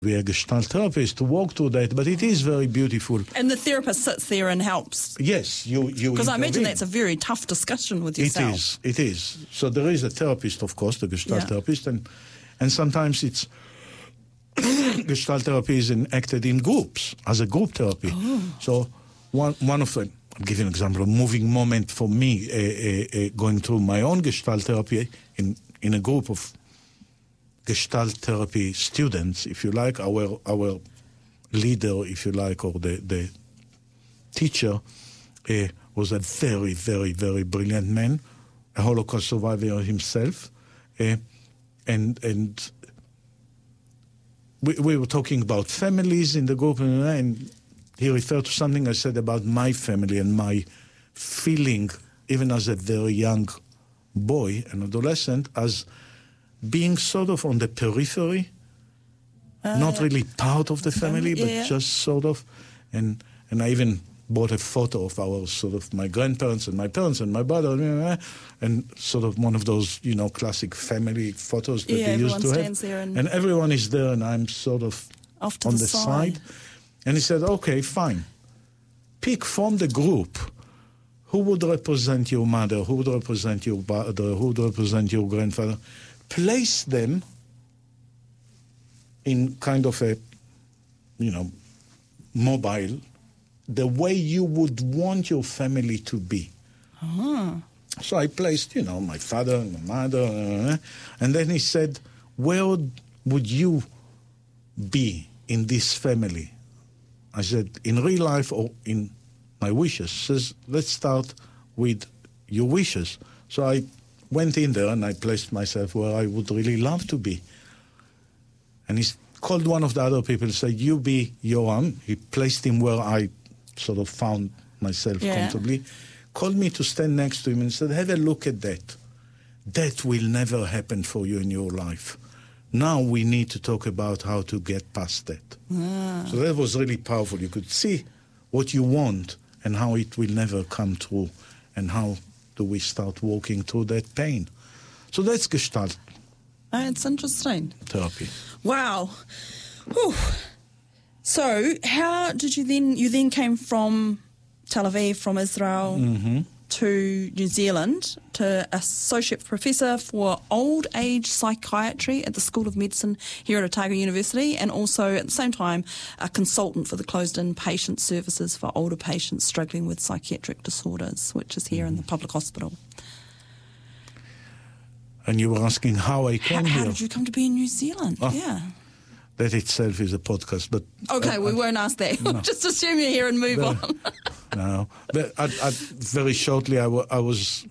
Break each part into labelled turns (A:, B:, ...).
A: be a Gestalt therapist to walk through that, but it is very beautiful.
B: And the therapist sits there and helps.
A: Yes, you
B: Because I imagine that's a very tough discussion with yourself.
A: It is. So there is a therapist, of course, the Gestalt therapist, and sometimes it's Gestalt therapy is enacted in groups, as a group therapy.
B: Oh.
A: So one of them, I'll give you an example, a moving moment for me going through my own Gestalt therapy in a group of Gestalt therapy students, if you like, our leader, if you like, or the teacher was a very, very, very brilliant man, a Holocaust survivor himself, and we were talking about families in the group, and he referred to something I said about my family and my feeling, even as a very young boy, an adolescent, as being sort of on the periphery, not really part of the family, but just sort of. And I even bought a photo of our sort of my grandparents and my parents and my brother, and sort of one of those, classic family photos that they used to have.
B: There
A: and everyone is there, and I'm sort of
B: off to
A: on
B: the
A: side. And he said, okay, fine. Pick from the group who would represent your mother, who would represent your brother, who would represent your grandfather. Place them in kind of a, mobile, the way you would want your family to be. So I placed, my father and my mother, and then he said, where would you be in this family? I said, in real life or in my wishes? He says, let's start with your wishes. So I went in there and I placed myself where I would really love to be. And he called one of the other people and said, you be Johan. He placed him where I sort of found myself comfortably. Called me to stand next to him and said, have a look at that. That will never happen for you in your life. Now we need to talk about how to get past that. So that was really powerful. You could see what you want and how it will never come true, and how do we start walking through that pain. So that's Gestalt.
B: It's interesting.
A: Therapy.
B: Wow. Whew. So how did you then came from Tel Aviv, from Israel, to New Zealand, to Associate Professor for Old Age Psychiatry at the School of Medicine here at Otago University, and also at the same time a consultant for the closed-in patient services for older patients struggling with psychiatric disorders, which is here in the public hospital.
A: And you were asking how I came here.
B: How did you come to be in New Zealand?
A: That itself is a podcast, but...
B: Okay, we won't ask that.
A: No.
B: We'll just assume you're here and move on.
A: No, but very shortly I was...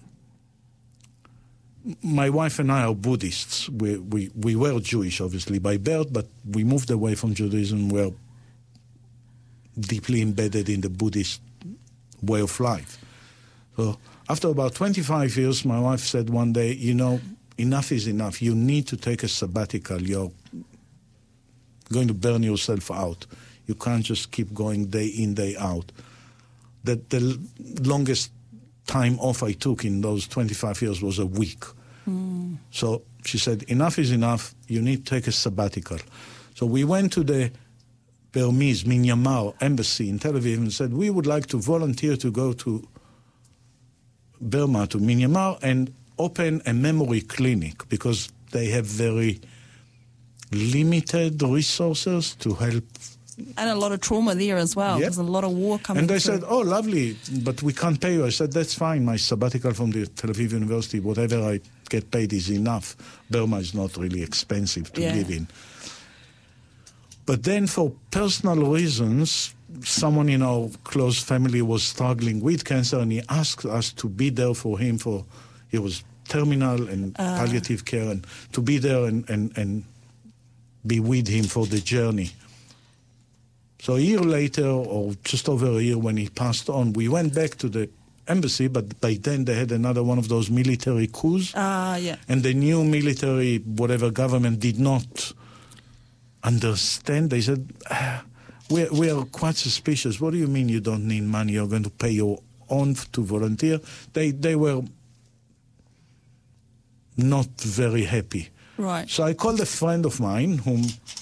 A: My wife and I are Buddhists. We were Jewish, obviously, by birth, but we moved away from Judaism. We're deeply embedded in the Buddhist way of life. So after about 25 years, my wife said one day, enough is enough. You need to take a sabbatical. You're going to burn yourself out. You can't just keep going day in, day out. The longest time off I took in those 25 years was a week. So she said, enough is enough. You need to take a sabbatical. So we went to the Burmese Myanmar embassy in Tel Aviv and said, we would like to volunteer to go to Burma, to Myanmar, and open a memory clinic, because they have very limited resources to help.
B: And a lot of trauma there as well.
A: Yep.
B: There's a lot of war coming
A: And they
B: through.
A: said, oh, lovely, but we can't pay you. I said, that's fine. My sabbatical from the Tel Aviv University, whatever I get paid is enough. Burma is not really expensive to live in. But then for personal reasons, someone in our close family was struggling with cancer, and he asked us to be there for him. He was terminal and palliative care, and to be there and be with him for the journey. So a year later, or just over a year when he passed on, we went back to the embassy, but by then they had another one of those military coups. And the new military, whatever government, did not understand. They said, we are quite suspicious. What do you mean you don't need money? You're going to pay your own to volunteer? They were not very happy.
B: Right.
A: So I called a friend of mine whom